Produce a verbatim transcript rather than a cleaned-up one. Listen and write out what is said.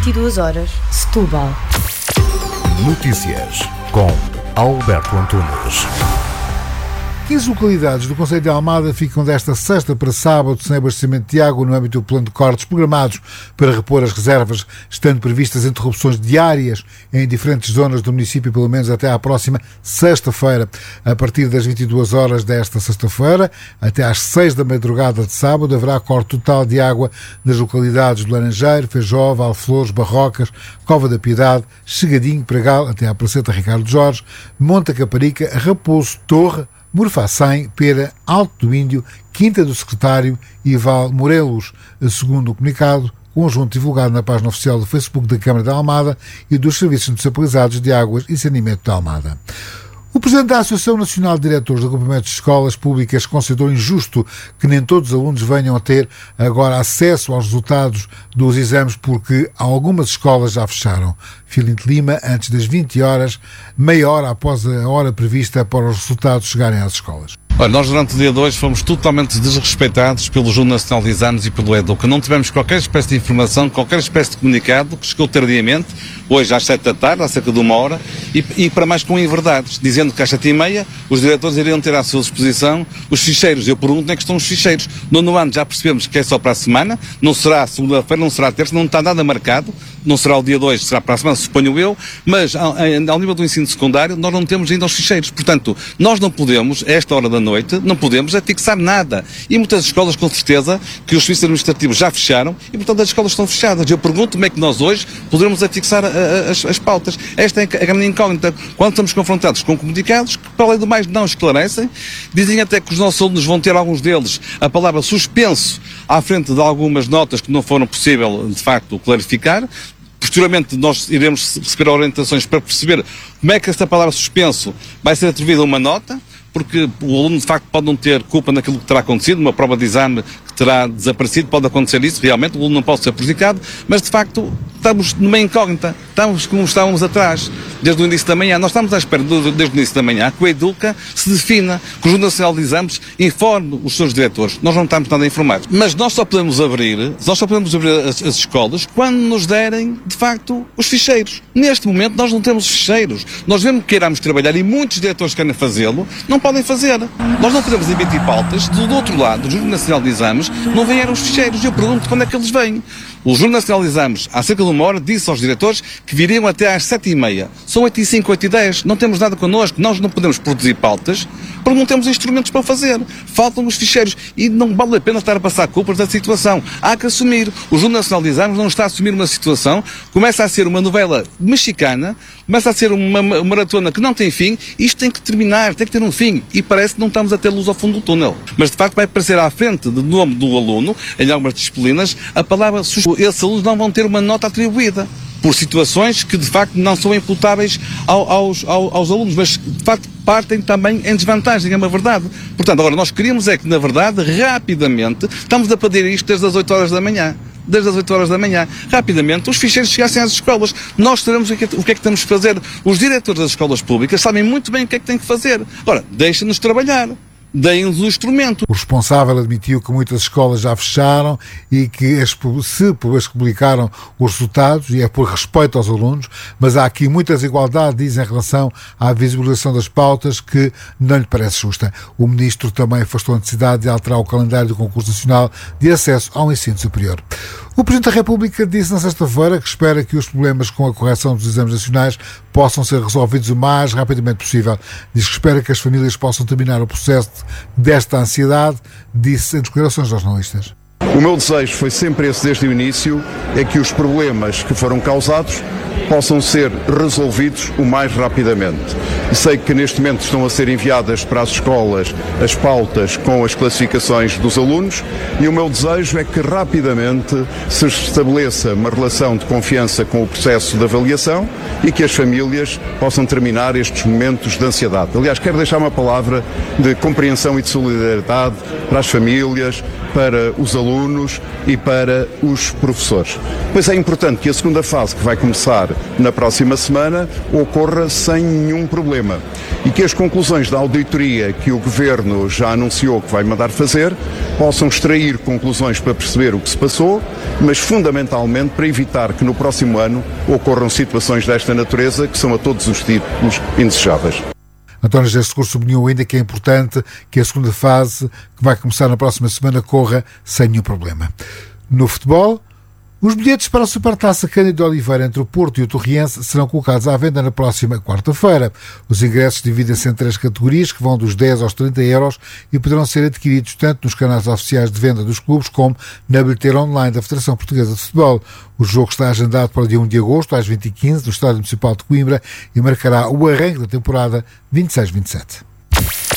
vinte e duas horas, Setúbal. Notícias com Alberto Antunes. quinze localidades do concelho de Almada ficam desta sexta para sábado sem abastecimento de água no âmbito do plano de cortes programados para repor as reservas, estando previstas interrupções diárias em diferentes zonas do município, pelo menos até à próxima sexta-feira. A partir das vinte e duas horas desta sexta-feira, até às seis da madrugada de sábado, haverá corte total de água nas localidades do Laranjeiro, Feijó, Valflores, Barrocas, Cova da Piedade, Chegadinho, Pregal, até à Placeta Ricardo Jorge, Monte Caparica, Raposo, Torre, Morfaçém, Pera, Alto do Índio, Quinta do Secretário e Val Morelos, segundo o comunicado conjunto divulgado na página oficial do Facebook da Câmara de Almada e dos Serviços Municipalizados de Águas e Saneamento de Almada. O Presidente da Associação Nacional de Diretores de Agrupamentos de Escolas Públicas considerou injusto que nem todos os alunos venham a ter agora acesso aos resultados dos exames porque algumas escolas já fecharam. Filinto Lima, antes das vinte horas, meia hora após a hora prevista para os resultados chegarem às escolas. Olha, nós durante o dia dois fomos totalmente desrespeitados pelo Jornal Nacional de Exames e pelo Educa. Não tivemos qualquer espécie de informação, qualquer espécie de comunicado, que chegou tardiamente, hoje às sete da tarde, há cerca de uma hora, e, e para mais com inverdades, dizendo que às sete e meia os diretores iriam ter à sua disposição os ficheiros. Eu pergunto onde é que estão os ficheiros. No nono ano já percebemos que é só para a semana, não será segunda-feira, não será terça, não está nada marcado, não será o dia dois, será para a semana, suponho eu, mas ao, ao nível do ensino secundário nós não temos ainda os ficheiros. Portanto, nós não podemos, a esta hora da noite, não podemos é fixar nada. E muitas escolas, com certeza, que os serviços administrativos já fecharam e, portanto, as escolas estão fechadas. Eu pergunto como é que nós hoje poderemos é fixar a, a, as, as pautas. Esta é a grande incógnita. Quando estamos confrontados com comunicados que, para além do mais, não esclarecem, dizem até que os nossos alunos vão ter, alguns deles, a palavra suspenso à frente de algumas notas que não foram possível, de facto, clarificar. Posteriormente nós iremos receber orientações para perceber como é que esta palavra suspenso vai ser atribuída a uma nota, porque o aluno de facto pode não ter culpa naquilo que terá acontecido, uma prova de exame que terá desaparecido, pode acontecer isso, realmente, o aluno não pode ser prejudicado, mas de facto estamos numa incógnita, estamos como estávamos atrás, desde o início da manhã. Nós estamos à espera, do, desde o início da manhã, que o Educa se defina, que o Jornal Nacional de Exames informe os seus diretores. Nós não estamos nada informados. Mas nós só podemos abrir, nós só podemos abrir as, as escolas quando nos derem, de facto, os ficheiros. Neste momento nós não temos ficheiros. Nós mesmo que queiramos trabalhar, e muitos diretores querem fazê-lo, não podem fazer. Nós não podemos emitir pautas. Do, do outro lado, do Jornal Nacional de Exames, não vieram os ficheiros. Eu pergunto quando é que eles vêm. O Jornal Nacional de Exames, há cerca de uma hora, disse aos diretores que viriam até às sete e meia. São oito e cinco, oito e dez. Não temos nada connosco. Nós não podemos produzir pautas porque não temos instrumentos para fazer. Faltam os ficheiros. E não vale a pena estar a passar culpas da situação. Há que assumir. O Jornal Nacional de Exames não está a assumir uma situação. Começa a ser uma novela mexicana. Começa a ser uma maratona que não tem fim. Isto tem que terminar. Tem que ter um fim. E parece que não estamos a ter luz ao fundo do túnel. Mas, de facto, vai aparecer à frente do nome do aluno, em algumas disciplinas, a palavra suspenso. Esses alunos não vão ter uma nota atribuída por situações que de facto não são imputáveis ao, aos, aos, aos alunos, mas de facto partem também em desvantagem, é uma verdade. Portanto, agora nós queríamos é que, na verdade, rapidamente, estamos a pedir isto desde as oito horas da manhã. Desde as oito horas da manhã, rapidamente, os ficheiros chegassem às escolas. Nós sabemos o que, é, o que é que temos que fazer. Os diretores das escolas públicas sabem muito bem o que é que têm que fazer. Ora, deixem-nos trabalhar. Deem-nos o instrumento. O responsável admitiu que muitas escolas já fecharam e que as, se publicaram os resultados, e é por respeito aos alunos, mas há aqui muita desigualdade, diz, em relação à visibilização das pautas, que não lhe parece justa. O ministro também afastou a necessidade de alterar o calendário do concurso nacional de acesso ao ensino superior. O Presidente da República disse na sexta-feira que espera que os problemas com a correção dos exames nacionais possam ser resolvidos o mais rapidamente possível. Diz que espera que as famílias possam terminar o processo desta ansiedade, disse em declarações aos jornalistas. O meu desejo foi sempre esse desde o início, é que os problemas que foram causados possam ser resolvidos o mais rapidamente. E sei que neste momento estão a ser enviadas para as escolas as pautas com as classificações dos alunos e o meu desejo é que rapidamente se estabeleça uma relação de confiança com o processo de avaliação e que as famílias possam terminar estes momentos de ansiedade. Aliás, quero deixar uma palavra de compreensão e de solidariedade para as famílias, para os alunos e para os professores. Pois é importante que a segunda fase, que vai começar na próxima semana, ocorra sem nenhum problema e que as conclusões da auditoria que o Governo já anunciou que vai mandar fazer possam extrair conclusões para perceber o que se passou, mas fundamentalmente para evitar que no próximo ano ocorram situações desta natureza que são a todos os títulos indesejáveis. António José Seguro sublinhou ainda que é importante que a segunda fase, que vai começar na próxima semana, corra sem nenhum problema. No futebol, os bilhetes para a Supertaça Cândido Oliveira entre o Porto e o Torriense serão colocados à venda na próxima quarta-feira. Os ingressos dividem-se em três categorias, que vão dos dez aos trinta euros e poderão ser adquiridos tanto nos canais oficiais de venda dos clubes como na bilheteira online da Federação Portuguesa de Futebol. O jogo está agendado para o dia um de agosto, às vinte e quinze, no Estádio Municipal de Coimbra, e marcará o arranque da temporada vinte e seis vinte e sete.